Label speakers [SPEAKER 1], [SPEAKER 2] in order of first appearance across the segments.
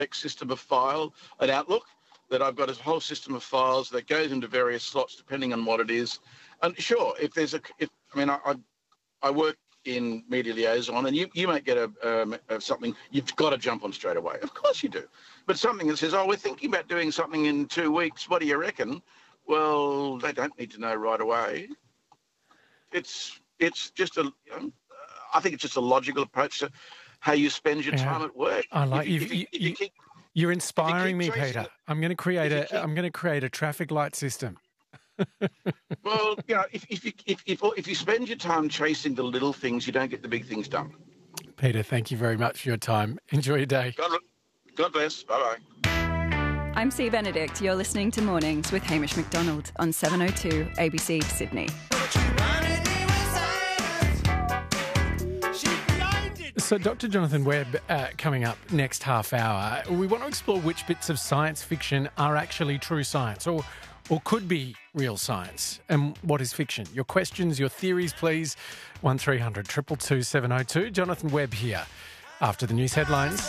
[SPEAKER 1] system of file at Outlook, that I've got a whole system of files that goes into various slots depending on what it is. And sure, I work in media liaison, and you might get something you've got to jump on straight away. Of course you do. But something that says, we're thinking about doing something in 2 weeks. What do you reckon? Well, they don't need to know right away. It's just I think it's just a logical approach to how you spend your time at work.
[SPEAKER 2] I like you're inspiring me, Peter. I'm going to create a traffic light system.
[SPEAKER 1] Well, if you spend your time chasing the little things, you don't get the big things done.
[SPEAKER 2] Peter, thank you very much for your time. Enjoy your day.
[SPEAKER 1] God bless. Bye-bye.
[SPEAKER 3] I'm C. Benedict. You're listening to Mornings with Hamish McDonald on 702 ABC Sydney.
[SPEAKER 2] So Dr. Jonathan Webb coming up next half hour. We want to explore which bits of science fiction are actually true science or could be real science, and what is fiction. Your questions, your theories, please. 1300 222 702. Jonathan Webb here after the news headlines.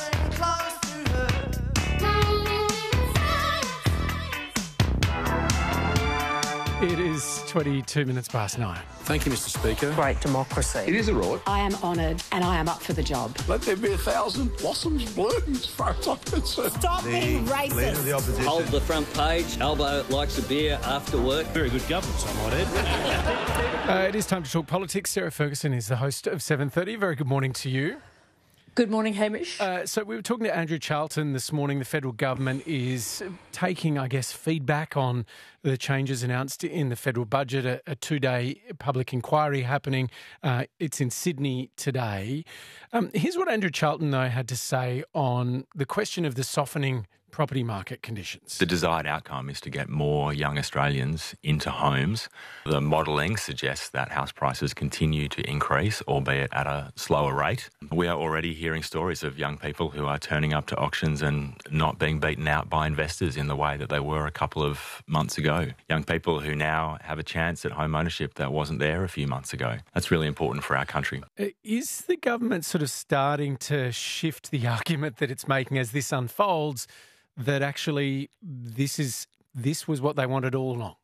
[SPEAKER 2] It is 22 minutes past 9.
[SPEAKER 4] Thank you, Mr. Speaker.
[SPEAKER 5] Great democracy.
[SPEAKER 4] It is a right.
[SPEAKER 5] I am honoured and I am up for the job.
[SPEAKER 4] Let there be 1,000 blossoms bloom as far as I'm concerned.
[SPEAKER 5] Stop being racist.
[SPEAKER 6] Hold the front page. Albo likes a beer after work.
[SPEAKER 7] Very good governance, I might add.
[SPEAKER 2] It is time to talk politics. Sarah Ferguson is the host of 7:30. Very good morning to you.
[SPEAKER 5] Good morning, Hamish.
[SPEAKER 2] So we were talking to Andrew Charlton this morning. The federal government is taking, feedback on the changes announced in the federal budget, a 2-day public inquiry happening. It's in Sydney today. Here's what Andrew Charlton, though, had to say on the question of the softening property market conditions.
[SPEAKER 8] The desired outcome is to get more young Australians into homes. The modelling suggests that house prices continue to increase, albeit at a slower rate. We are already hearing stories of young people who are turning up to auctions and not being beaten out by investors in the way that they were a couple of months ago. Young people who now have a chance at home ownership that wasn't there a few months ago. That's really important for our country.
[SPEAKER 2] Is the government sort of starting to shift the argument that it's making as this unfolds, that actually this was what they wanted all along?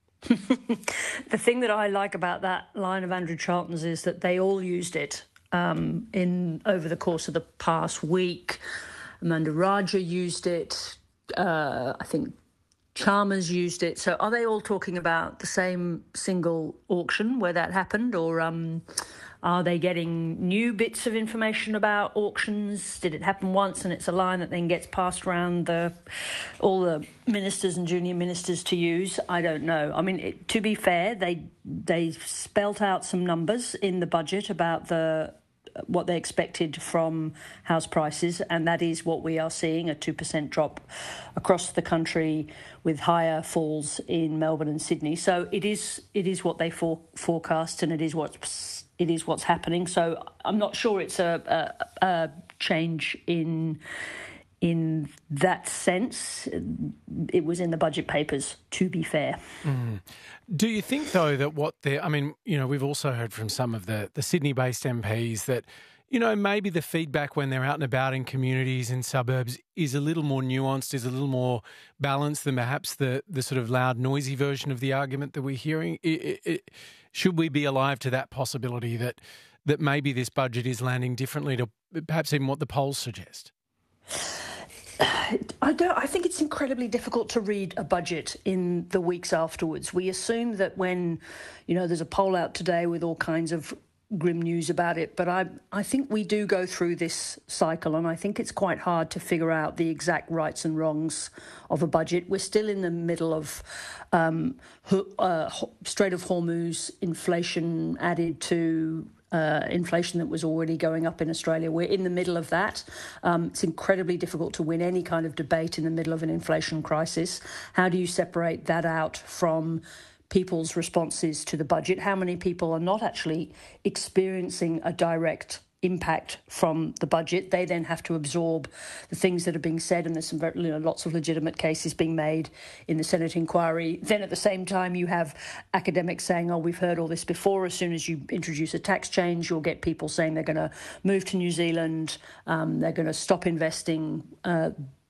[SPEAKER 9] The thing that I like about that line of Andrew Charlton's is that they all used it over the course of the past week. Amanda Raja used it. I think Chalmers used it. So are they all talking about the same single auction where that happened, or are they getting new bits of information about auctions? Did it happen once and it's a line that then gets passed around all the ministers and junior ministers to use? I don't know. I mean, to be fair, they spelt out some numbers in the budget about what they expected from house prices, and that is what we are seeing, a 2% drop across the country with higher falls in Melbourne and Sydney. So it is what they forecast, and it is what's happening. So I'm not sure it's a change in that sense. It was in the budget papers, to be fair.
[SPEAKER 2] Do you think, though, that we've also heard from some of the Sydney-based MPs that, maybe the feedback when they're out and about in communities and suburbs is a little more nuanced, is a little more balanced than perhaps the sort of loud, noisy version of the argument that we're hearing? Should we be alive to that possibility that maybe this budget is landing differently to perhaps even what the polls suggest?
[SPEAKER 9] I think it's incredibly difficult to read a budget in the weeks afterwards. We assume that when, there's a poll out today with all kinds of grim news about it, but I think we do go through this cycle, and I think it's quite hard to figure out the exact rights and wrongs of a budget. We're still in the middle of Strait of Hormuz inflation added to inflation that was already going up in Australia. We're in the middle of that. It's incredibly difficult to win any kind of debate in the middle of an inflation crisis. How do you separate that out from people's responses to the budget? How many people are not actually experiencing a direct impact from the budget. They then have to absorb the things that are being said, and there's some lots of legitimate cases being made in the Senate inquiry. Then at the same time, you have academics saying, oh, we've heard all this before. As soon as you introduce a tax change, you'll get people saying they're going to move to New Zealand, they're going to stop investing